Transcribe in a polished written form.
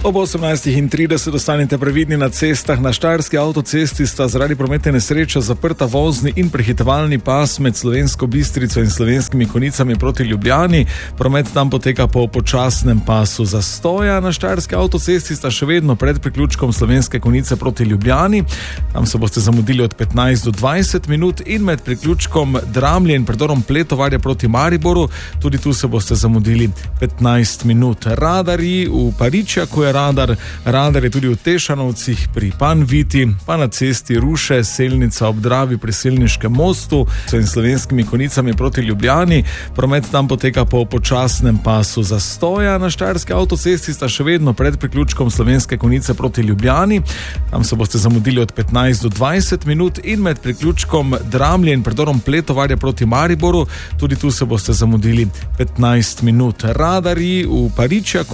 Ob 18:30 ostanite previdni na cestah. Na štajerski avtocesti sta zaradi prometne nesreče zaprta vozni in prehitevalni pas med Slovensko Bistrico in Slovenskimi Konjicami proti Ljubljani. Promet tam poteka po počasnem pasu zastoja. Na štajerski avtocesti sta še vedno pred priključkom Slovenske Konjice proti Ljubljani. Tam se boste zamudili od 15 do 20 minut in med priključkom Dramlje in predorom Pletovarja proti Mariboru. Tudi tu se boste zamudili 15 minut. Radarji v Paričjaku je radar je tudi v Tešanovcih pri Panviti, pa na cesti Ruše, Selnica ob Dravi pri Selniškem mostu in Slovenskimi Konjicami proti Ljubljani. Promet tam poteka po počasnem pasu zastoja. Na štajerski avtocesti sta še vedno pred priključkom Slovenske Konjice proti Ljubljani. Tam se boste zamudili od 15 do 20 minut in med priključkom Dramlje in predorom Pletovarja proti Mariboru. Tudi tu se boste zamudili 15 minut. Radarji v Paričjaku